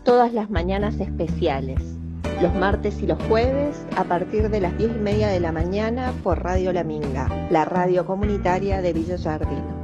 todas las mañanas especiales, los martes y los jueves a partir de las 10:30 de la mañana por Radio La Minga, la radio comunitaria de Villa Jardín.